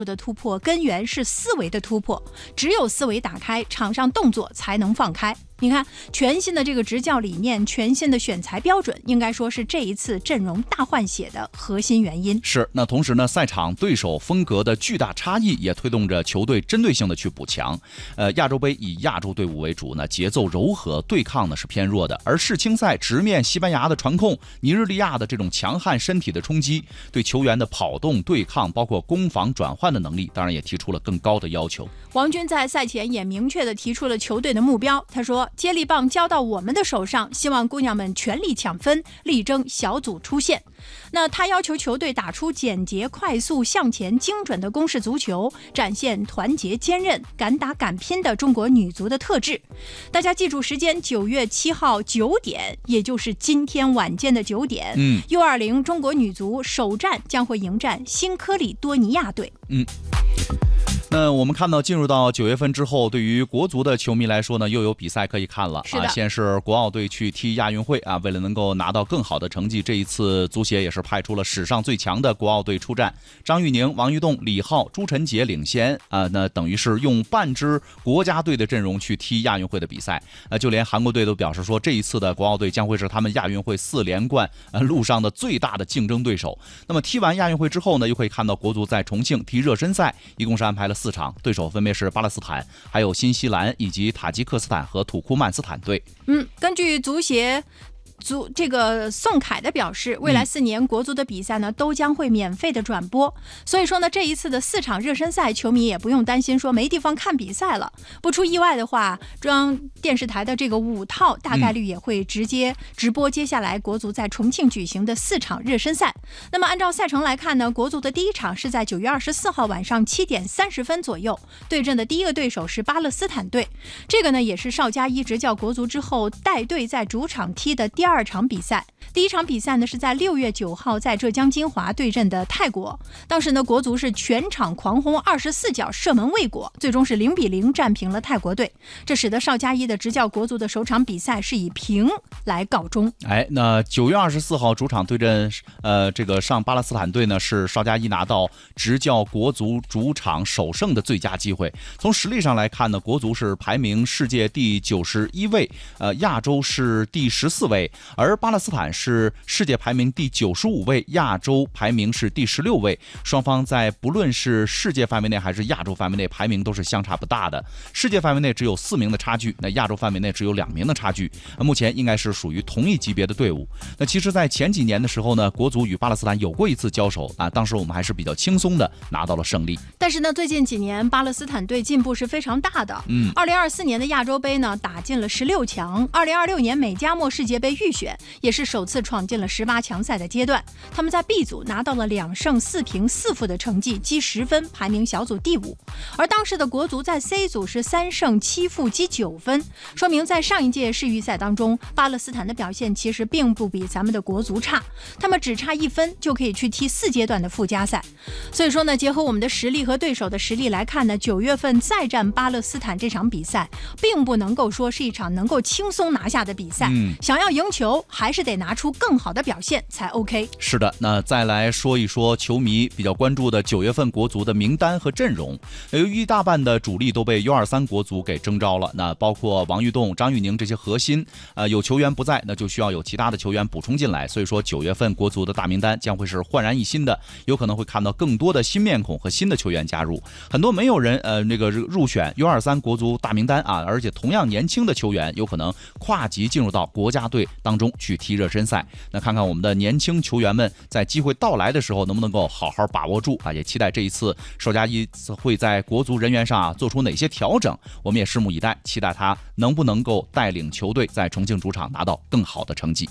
的突破根源是思维的突破，只有思维打开，场上动作才能放开。你看，全新的这个执教理念，全新的选材标准，应该说是这一次阵容大换血的核心原因。 是，那同时呢，赛场对手风格的巨大差异也推动着球队针对性的去补强。亚洲杯以亚洲队伍为主呢，节奏柔和，对抗呢是偏弱的。而世青赛直面西班牙的传控，尼日利亚的这种强悍身体的冲击，对球员的跑动、对抗，包括攻防转换的能力，当然也提出了更高的要求。 王军在赛前也明确地提出了球队的目标，他说：“接力棒交到我们的手上，希望姑娘们全力抢分，力争小组出线。”那他要求球队打出简洁、快速、向前、精准的攻势足球，展现团结、坚韧、敢打敢拼的中国女足的特质。大家记住时间，9月7号9点，也就是今天晚间的9点，U20中国女足首战将会迎战新科里多尼亚队。 那我们看到进入到9月份之后，对于国足的球迷来说呢，又有比赛可以看了啊。先是国奥队去踢亚运会啊，为了能够拿到更好的成绩，这一次足协也是派出了史上最强的国奥队出战，张玉宁、王玉栋、李浩、朱晨杰领先啊，那等于是用半支国家队的阵容去踢亚运会的比赛。就连韩国队都表示说，这一次的国奥队将会是他们亚运会4连冠路上的最大的竞争对手。那么踢完亚运会之后呢，又可以看到国足在重庆踢热身赛，一共是安排了4场，对手分别是巴勒斯坦、还有新西兰以及塔吉克斯坦和土库曼斯坦队。 根据足协这个宋凯的表示，未来4年国足的比赛呢都将会免费的转播，所以说呢这一次的4场热身赛，球迷也不用担心说没地方看比赛了。不出意外的话，中央电视台的这个5套大概率也会直接直播接下来国足在重庆举行的4场热身赛。那么按照赛程来看呢，国足的第一场是在9月24号晚上7点30分左右，对阵的第一个对手是巴勒斯坦队。这个呢也是邵佳一执教国足之后带队在主场踢的第2场比赛。第一场比赛呢是在6月9号在浙江金华对阵的泰国，当时呢国足是全场狂轰24脚射门未果，最终是0-0战平了泰国队，这使得邵佳一的执教国足的首场比赛是以平来告终。 那9月24号主场对阵这个上巴勒斯坦队呢，是邵佳一拿到执教国足主场首胜的最佳机会。从实力上来看呢，国足是排名世界第91位，亚洲是第14位，而巴勒斯坦是世界排名第95位，亚洲排名是第16位。双方在不论是世界范围内还是亚洲范围内排名都是相差不大的，世界范围内只有4名的差距，那亚洲范围内只有2名的差距，目前应该是属于同一级别的队伍。那其实在前几年的时候呢，国足与巴勒斯坦有过一次交手啊，当时我们还是比较轻松的拿到了胜利。 但是呢，最近几年巴勒斯坦队进步是非常大的。2024年的亚洲杯呢打进了16强，2026年美加墨世界杯预选也是首次闯进了18强赛的阶段。他们在 B 组拿到了2胜4平4负的成绩，积10分，排名小组第5。而当时的国足在 C 组是3胜7负，积9分，说明在上一届世预赛当中，巴勒斯坦的表现其实并不比咱们的国足差，他们只差1分就可以去踢4阶段的附加赛。所以说呢，结合我们的实力和对手的实力来看呢，9月份再战巴勒斯坦这场比赛，并不能够说是一场能够轻松拿下的比赛。想要赢球，还是得拿出更好的表现才 OK。 是的，那再来说一说球迷比较关注的9月份国足的名单和阵容。由于一大半的主力都被 U23 国足给征召了，那包括王玉栋、张玉宁这些核心，有球员不在，那就需要有其他的球员补充进来。所以说9月份国足的大名单将会是焕然一新的，有可能会看到更多的新面孔和新的球员加入。很多没有人入选 U23 国足大名单啊，而且同样年轻的球员有可能跨级进入到国家队当中去踢热身赛。那看看我们的年轻球员们在机会到来的时候能不能够好好把握住啊！也期待这一次邵佳一会在国足人员上做出哪些调整，我们也拭目以待，期待他能不能够带领球队在重庆主场拿到更好的成绩。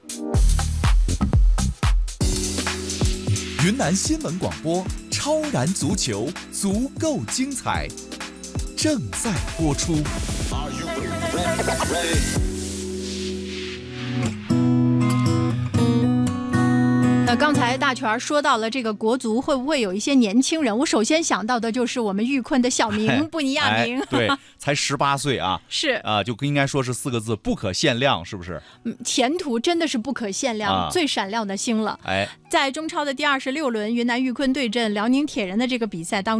云南新闻广播，超然足球，足够精彩，正在播出。 刚才大全说到了这个国足会不会有一些年轻人，我首先想到的就是我们玉坤的小明布尼亚明， 对，才18岁啊， 是就应该说是4个字，不可限量，是不是？ 前途真的是不可限量，最闪亮的星了。在中超的第26轮，云南玉坤对阵辽宁铁人的这个比赛当中。